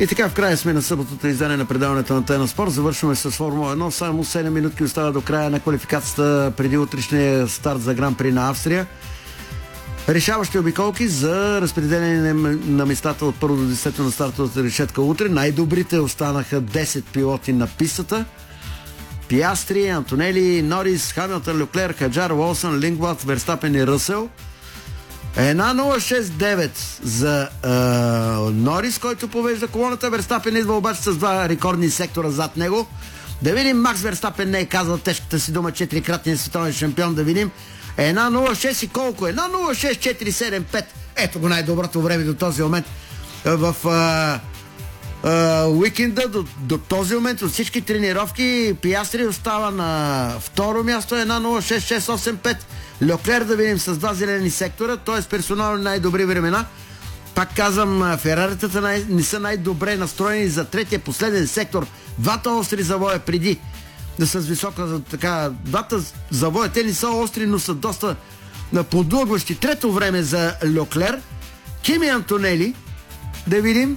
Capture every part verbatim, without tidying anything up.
И така, в края сме на съботното издание на предаването на Тена Спорт. Завършваме с Формула едно. Само седем минутки остава до края на квалификацията преди утрешния старт за Гран При на Австрия. Решаващи обиколки за разпределение на местата от първо до десето на стартовата решетка утре. Най-добрите останаха десет пилоти на пистата. Пиастри, Антонели, Норис, Хамилтън, Леклер, Хаджар, Уолсън, Лингблад, Верстапен и Ръсел. Една нула шест девет за е, Норис, който повежда колоната. Верстапен идва обаче с два рекордни сектора зад него. Да видим, Макс Верстапен не е казал тежката си дума, четирикратният световен шампион. Да видим. Една нула шест и колко? Една нула шест четири седем пет. Ето го най-доброто време до този момент в е, е, уикенда. До, до този момент от всички тренировки Пиастри остава на второ място. Една нула шест шест осем пет. Леклер да видим с два зелени сектора, т.е. персонално най-добри времена. Пак казвам, Фераритата най- не са най-добре настроени за третия последен сектор. Двата остри завоя преди да са с висока така. Двата завоя, те не са остри, но са доста подлъгващи. Трето време за Леклер. Кими Антонели да видим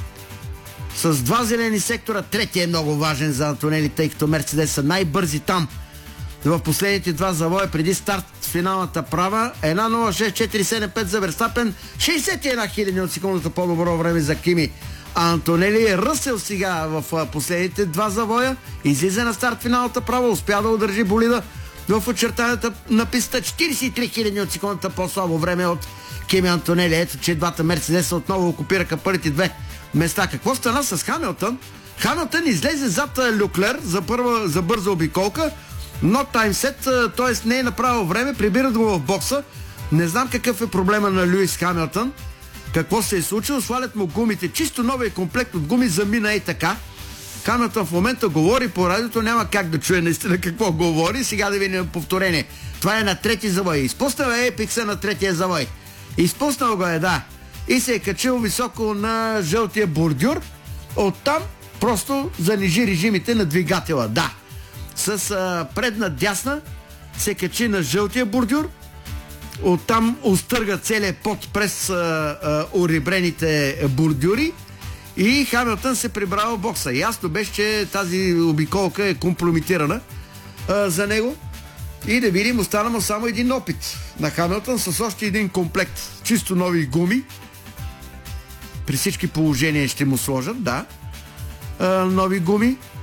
с два зелени сектора. Третия е много важен за Антонели, тъй като Мерцедес са най-бързи там. В последните два завоя преди старт с финалната права. Една нула шест четири седем пет за Верстапен. шейсет и една хиляди от секундата по-добро време за Кими Антонели. Ръсел сега в последните два завоя. Излиза на старт финалната права. Успя да удържи болида в очертанията на пистата. четирийсет и три хиляди от секундата по-слабо време от Кими Антонели. Ето, че двата Мерцедеса отново окупираха първите две места. Какво стана с Хамилтън? Хамилтън излезе зад Леклер за, първа, за бърза обиколка. Но таймсет, т.е. не е направил време, прибират го в бокса. Не знам какъв е проблема на Луис Хамилтън. Какво се е случило? Свалят му гумите. Чисто новия комплект от гуми замина и така. Хамилтън в момента говори по радиото, няма как да чуе наистина какво говори. Сега да видим повторение. Това е на трети завой. Изпуснал е епикса на третия завой. Изпуснал го е, да. И се е качил високо на жълтия бордюр. Оттам просто занижи режимите на двигателя. Да. С а, предна дясна се качи на жълтия бордюр. Оттам устърга целият пот през а, а, орибрените бордюри и Хамилтън се прибрава в бокса. Ясно беше, че тази обиколка е компрометирана а, за него. И да видим, остана му само един опит на Хамилтън с още един комплект чисто нови гуми. При всички положения ще му сложат, да, а, нови гуми.